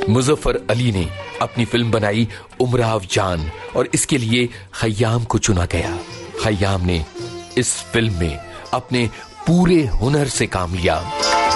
मुजफ्फर अली ने अपनी फिल्म बनाई उमराव जान और इसके लिए खय्याम को चुना गया। खय्याम ने इस फिल्म में अपने पूरे हुनर से काम लिया।